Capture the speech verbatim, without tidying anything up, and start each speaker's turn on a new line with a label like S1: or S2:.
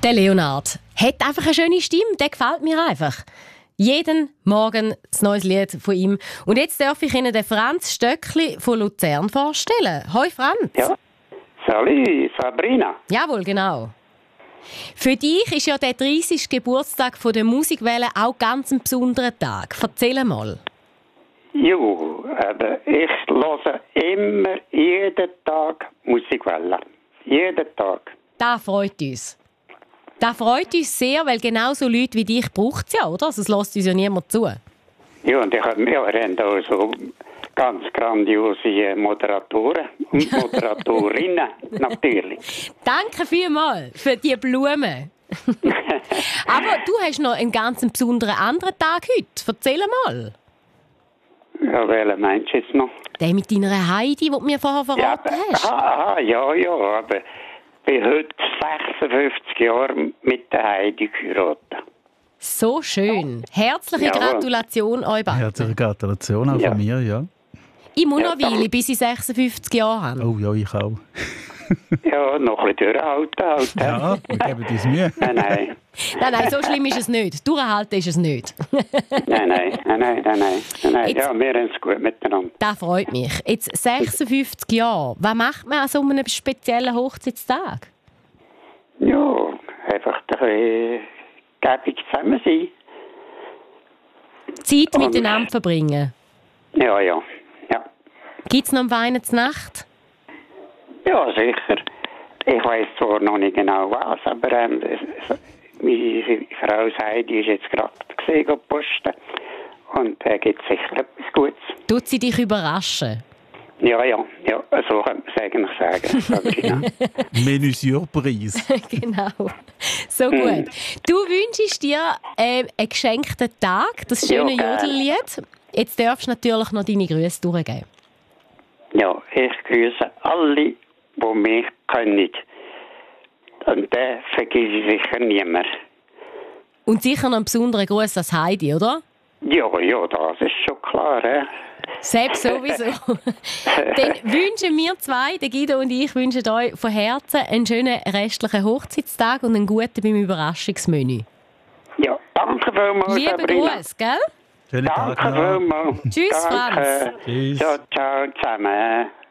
S1: Der Leonard hat einfach eine schöne Stimme, der gefällt mir einfach. Jeden Morgen ein neues Lied von ihm. Und jetzt darf ich Ihnen den Franz Stöckli von Luzern vorstellen. Hoi Franz.
S2: Ja, salut Sabrina.
S1: Jawohl, genau. Für dich ist ja der dreißigste Geburtstag von der Musikwelle auch ganz ein besonderer Tag. Erzähl mal.
S2: Jo, aber ich höre immer, jeden Tag Musikwelle. Jeden Tag.
S1: Das freut uns. Das freut uns sehr, weil genau so Leute wie dich braucht es ja, oder? Also es lässt uns ja niemand zu.
S2: Ja, und ich habe mir auch so ganz grandiose Moderatoren und Moderatorinnen, natürlich.
S1: Danke vielmals für die Blumen. Aber du hast noch einen ganz besonderen anderen Tag heute. Erzähl mal.
S2: Ja, welchen meinst du jetzt noch?
S1: Den mit deiner Heidi, die du mir vorher verraten
S2: ja,
S1: hast.
S2: Aha, aha, ja, ja, aber ich bin heute sechsundfünfzig Jahre mit der Heidi geheiratet.
S1: So schön. Herzliche
S2: Ja.
S1: Gratulation euch beiden.
S3: Herzliche Gratulation auch
S2: Ja.
S3: von mir, ja.
S1: Ich muss noch
S2: Ja,
S1: eine Weile, bis ich sechsundfünfzig Jahre habe.
S3: Oh ja, ich auch.
S2: Ja, noch ein bisschen durchhalten halt.
S3: Ja, wir geben uns Mühe.
S2: Nein, nein.
S1: Nein, nein, so schlimm ist es nicht. Durchhalten ist es nicht.
S2: Nein, nein, nein, nein, nein, nein. nein.
S1: Jetzt-
S2: Ja, wir haben es gut miteinander.
S1: Das freut mich. Jetzt sechsundfünfzig Jahre. Was macht man an so einem speziellen Hochzeitstag?
S2: Ja, einfach ein bisschen gäbig zusammen sein.
S1: Zeit
S2: Und-
S1: miteinander verbringen.
S2: Ja, ja, ja.
S1: Gibt es noch eine Weihnachtsnacht?
S2: Ja, sicher. Ich weiß zwar noch nicht genau was, aber ähm, es- meine Frau Heidi ist jetzt gerade gesehen posten. Und da äh, gibt es sicher etwas Gutes.
S1: Tut sie dich überraschen?
S2: Ja, ja, ja, so könnte man es eigentlich sagen. Sabrina.
S3: Menü Surprise.
S1: Genau. So gut. Du wünschst dir äh, einen geschenkten Tag, das schöne
S2: Ja, gerne.
S1: Jodellied. Jetzt darfst du natürlich noch deine Grüße durchgeben.
S2: Ja, ich grüße alle, die mich können. Und den vergesse ich sicher niemand.
S1: Und sicher noch einen besonderen Gruß an Heidi, oder?
S2: Ja, ja, das ist schon klar. He?
S1: Selbst sowieso. Dann wünschen wir zwei, der Guido und ich, wünschen euch von Herzen einen schönen restlichen Hochzeitstag und einen guten beim Überraschungsmenü.
S2: Ja, danke vielmals,
S1: Liebe
S2: Sabrina.
S1: Gruß, gell?
S3: Schönen Tag
S2: Danke
S3: noch.
S2: vielmals.
S1: Tschüss,
S2: Danke.
S1: Franz.
S3: Tschüss.
S2: Ciao, ciao zusammen.